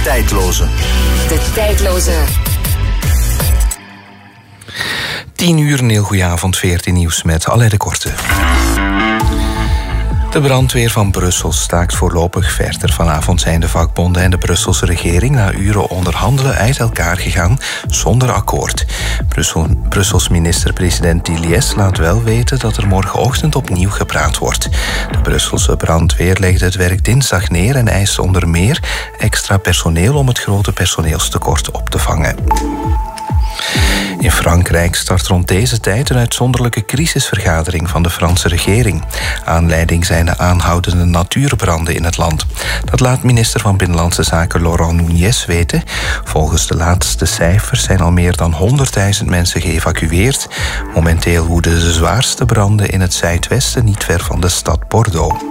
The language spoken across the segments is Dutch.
tijdloze. De tijdloze. 10 uur, een heel goeie avond, 14 nieuws met Alain de Korte. De brandweer van Brussel staakt voorlopig verder. Vanavond zijn de vakbonden en de Brusselse regering na uren onderhandelen uit elkaar gegaan zonder akkoord. Brussels minister-president Diliès laat wel weten dat er morgenochtend opnieuw gepraat wordt. De Brusselse brandweer legde het werk dinsdag neer en eist onder meer extra personeel om het grote personeelstekort op te vangen. In Frankrijk start rond deze tijd een uitzonderlijke crisisvergadering van de Franse regering. Aanleiding zijn de aanhoudende natuurbranden in het land. Dat laat minister van Binnenlandse Zaken Laurent Nunez weten. Volgens de laatste cijfers zijn al meer dan 100.000 mensen geëvacueerd. Momenteel woeden de zwaarste branden in het zuidwesten, niet ver van de stad Bordeaux.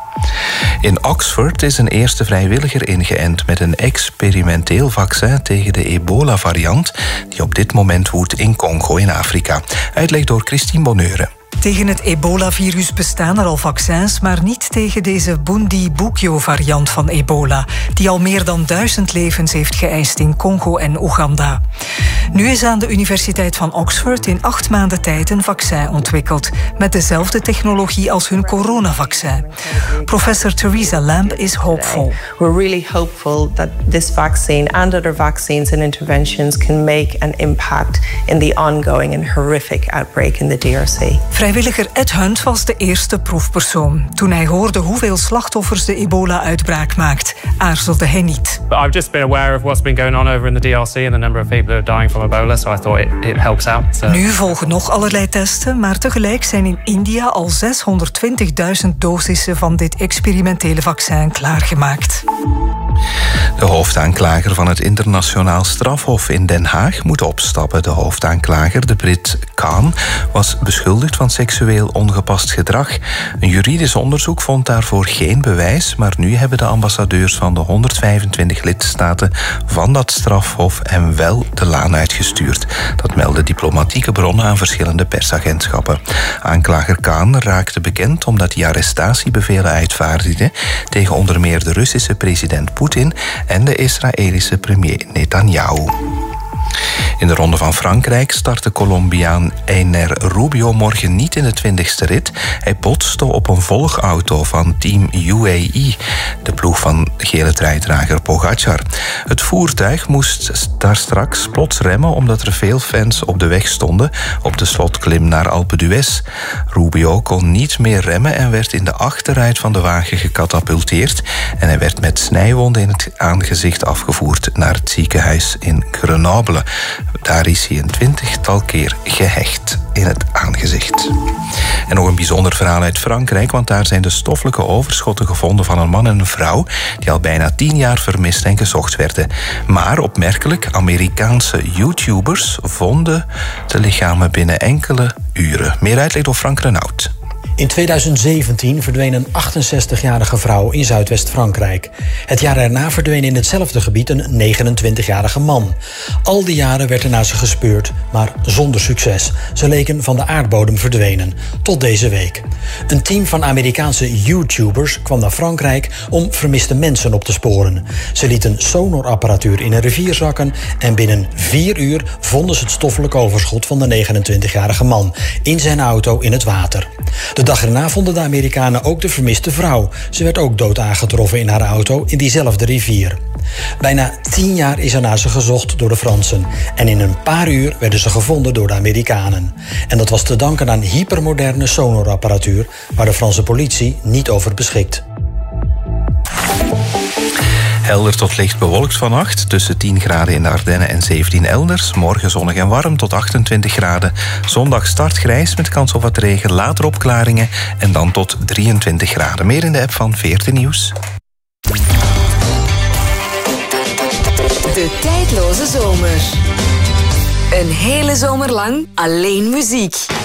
In Oxford is een eerste vrijwilliger ingeënt met een experimenteel vaccin tegen de ebola-variant die op dit moment woedt in Congo in Afrika. Uitleg door Christine Bonneure. Tegen het ebola-virus bestaan er al vaccins, maar niet tegen deze Bundibugyo-variant van ebola, die al meer dan 1000 levens heeft geëist in Congo en Oeganda. Nu is aan de Universiteit van Oxford in 8 maanden tijd een vaccin ontwikkeld, met dezelfde technologie als hun coronavaccin. Professor Theresa Lamb is hopeful. We're really hopeful that this vaccine and other vaccines and interventions can make an impact in the ongoing and horrific outbreak in the DRC. Vrijwilliger Ed Hunt was de eerste proefpersoon. Toen hij hoorde hoeveel slachtoffers de ebola-uitbraak maakt, aarzelde hij niet. I've just been aware of what's been going on over in the DRC and the number of people who are dying from ebola, so I thought it helps out. So. Nu volgen nog allerlei testen, maar tegelijk zijn in India al 620.000 dosissen van dit experimentele vaccin klaargemaakt. De hoofdaanklager van het internationaal strafhof in Den Haag moet opstappen. De hoofdaanklager, de Brit Khan, was beschuldigd van seksueel ongepast gedrag. Een juridisch onderzoek vond daarvoor geen bewijs, maar nu hebben de ambassadeurs van de 125 lidstaten van dat strafhof hem wel de laan uitgestuurd. Dat melden diplomatieke bronnen aan verschillende persagentschappen. Aanklager Khan raakte bekend omdat hij arrestatiebevelen uitvaardigde tegen onder meer de Russische president Poetin en de Israëlische premier Netanyahu. In de Ronde van Frankrijk start de Colombiaan Einer Rubio morgen niet in de 20e rit. Hij botste op een volgauto van team UAE, de ploeg van gele truidrager Pogacar. Het voertuig moest daar straks plots remmen omdat er veel fans op de weg stonden op de slotklim naar Alpe d'Huez. Rubio kon niet meer remmen en werd in de achteruit van de wagen gecatapulteerd en hij werd met snijwonden in het aangezicht afgevoerd naar het ziekenhuis in Grenoble. Daar is hij een 20-tal keer gehecht in het aangezicht. En nog een bijzonder verhaal uit Frankrijk, want daar zijn de stoffelijke overschotten gevonden van een man en een vrouw die al bijna 10 jaar vermist en gezocht werden. Maar opmerkelijk, Amerikaanse YouTubers vonden de lichamen binnen enkele uren. Meer uitleg door Frank Renaud. In 2017 verdween een 68-jarige vrouw in Zuidwest-Frankrijk. Het jaar erna verdween in hetzelfde gebied een 29-jarige man. Al die jaren werd er naar ze gespeurd, maar zonder succes. Ze leken van de aardbodem verdwenen, tot deze week. Een team van Amerikaanse YouTubers kwam naar Frankrijk om vermiste mensen op te sporen. Ze lieten sonarapparatuur in een rivier zakken en binnen 4 uur vonden ze het stoffelijk overschot van de 29-jarige man in zijn auto in het water. De dag erna vonden de Amerikanen ook de vermiste vrouw. Ze werd ook dood aangetroffen in haar auto in diezelfde rivier. Bijna 10 jaar is er naar ze gezocht door de Fransen. En in een paar uur werden ze gevonden door de Amerikanen. En dat was te danken aan hypermoderne sonarapparatuur waar de Franse politie niet over beschikt. Helder tot licht bewolkt vannacht, tussen 10 graden in de Ardennen en 17 elders. Morgen zonnig en warm tot 28 graden. Zondag start grijs met kans op wat regen, later opklaringen en dan tot 23 graden. Meer in de app van 14 Nieuws. De tijdloze zomer. Een hele zomer lang alleen muziek.